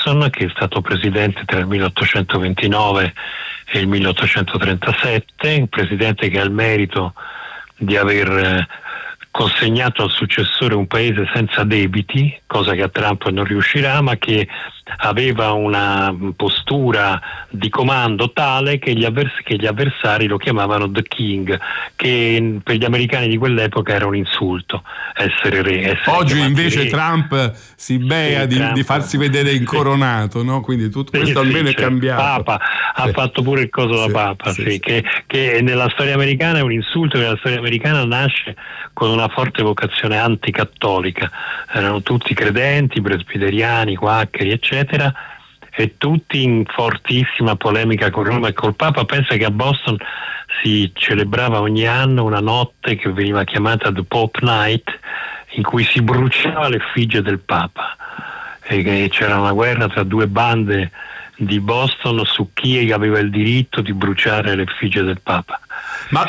Nixon, che è stato presidente tra il 1829 e il 1837, un presidente che ha il merito di aver consegnato al successore un paese senza debiti, cosa che a Trump non riuscirà, ma che aveva una postura di comando tale che gli avversari lo chiamavano The King, che per gli americani di quell'epoca era un insulto, essere re. Oggi invece re. Trump si bea di farsi vedere incoronato, no? Quindi tutto questo almeno è cambiato. Papa ha fatto pure il coso da Papa, che nella storia americana è un insulto, che nella storia americana nasce con una forte vocazione anticattolica. Erano tutti credenti, presbiteriani, quaccheri, eccetera, e tutti in fortissima polemica con Roma e col Papa. Pensa che a Boston si celebrava ogni anno una notte che veniva chiamata The Pope Night, in cui si bruciava l'effigie del Papa, e che c'era una guerra tra due bande di Boston su chi aveva il diritto di bruciare l'effigie del Papa. Ma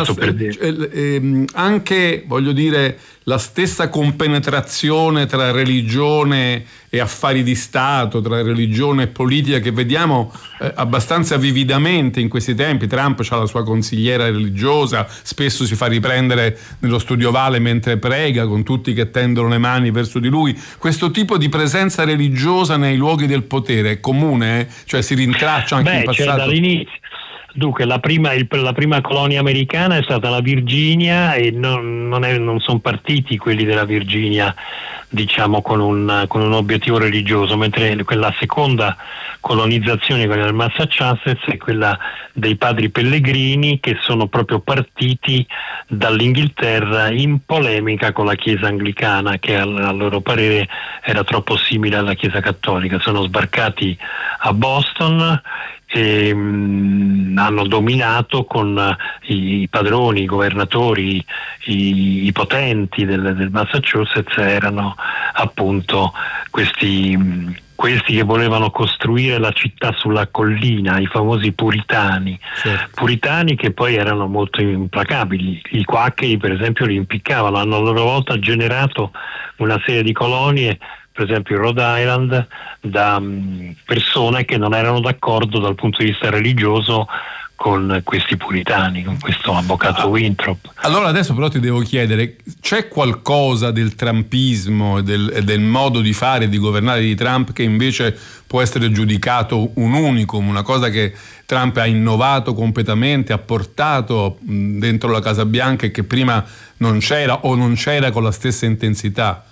anche, voglio dire, la stessa compenetrazione tra religione e affari di Stato, tra religione e politica, che vediamo abbastanza vividamente in questi tempi. Trump ha la sua consigliera religiosa, spesso si fa riprendere nello studio ovale mentre prega, con tutti che tendono le mani verso di lui. Questo tipo di presenza religiosa nei luoghi del potere è comune? Cioè si rintraccia anche in passato? C'è dall'inizio. Dunque, la prima colonia americana è stata la Virginia, e non sono partiti quelli della Virginia, diciamo, con un obiettivo religioso, mentre quella seconda colonizzazione, quella del Massachusetts, è quella dei padri pellegrini, che sono proprio partiti dall'Inghilterra in polemica con la Chiesa anglicana, che a loro parere era troppo simile alla Chiesa cattolica. Sono sbarcati a Boston e hanno dominato con i padroni, i governatori, i potenti del Massachusetts. Erano appunto questi che volevano costruire la città sulla collina, i famosi puritani. Certo. Puritani che poi erano molto implacabili. I quaccheri, per esempio, li impiccavano, hanno a loro volta generato una serie di colonie, per esempio in Rhode Island, da persone che non erano d'accordo dal punto di vista religioso con questi puritani, con questo avvocato Winthrop. Allora adesso però ti devo chiedere, c'è qualcosa del trumpismo e del modo di fare e di governare di Trump che invece può essere giudicato un unicum, una cosa che Trump ha innovato completamente, ha portato dentro la Casa Bianca e che prima non c'era o non c'era con la stessa intensità?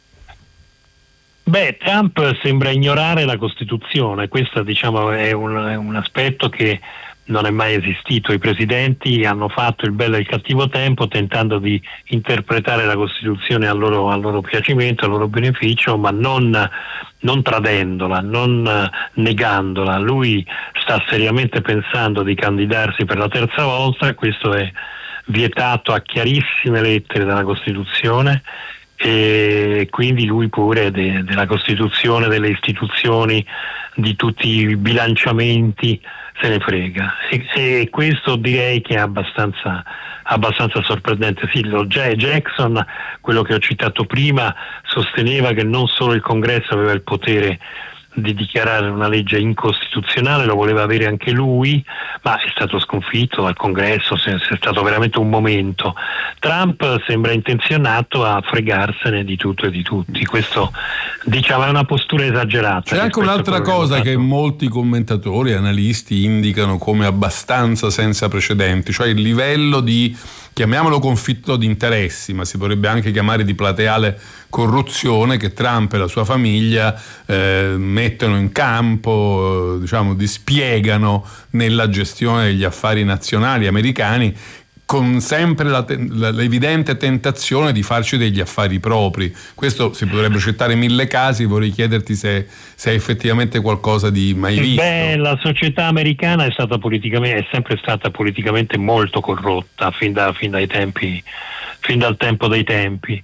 Trump sembra ignorare la Costituzione. Questo, diciamo, è un aspetto che non è mai esistito. I presidenti hanno fatto il bello e il cattivo tempo, tentando di interpretare la Costituzione al loro piacimento, al loro beneficio, ma non tradendola, non negandola. Lui sta seriamente pensando di candidarsi per la terza volta. Questo è vietato a chiarissime lettere dalla Costituzione, e quindi lui pure della Costituzione, delle istituzioni, di tutti i bilanciamenti se ne frega, e questo direi che è abbastanza sorprendente. Sì, Jackson, quello che ho citato prima, sosteneva che non solo il Congresso aveva il potere di dichiarare una legge incostituzionale, lo voleva avere anche lui, ma è stato sconfitto dal Congresso. È stato veramente un momento. Trump sembra intenzionato a fregarsene di tutto e di tutti. Questo, diciamo, è una postura esagerata. C'è anche un'altra cosa che molti commentatori e analisti indicano come abbastanza senza precedenti, cioè il livello di, chiamiamolo conflitto di interessi, ma si potrebbe anche chiamare di plateale corruzione, che Trump e la sua famiglia mettono in campo, diciamo, dispiegano nella gestione degli affari nazionali americani, con sempre l'evidente tentazione di farci degli affari propri. Questo si potrebbe citare 1000 casi. Vorrei chiederti se è effettivamente qualcosa di mai visto. La società americana è sempre stata politicamente molto corrotta fin dal tempo dei tempi.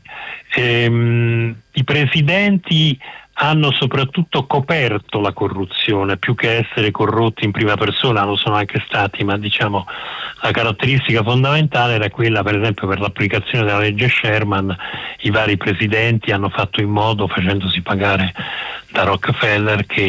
I presidenti hanno soprattutto coperto la corruzione, più che essere corrotti in prima persona. Lo sono anche stati, ma diciamo la caratteristica fondamentale era quella, per esempio, per l'applicazione della legge Sherman. I vari presidenti hanno fatto in modo, facendosi pagare da Rockefeller, che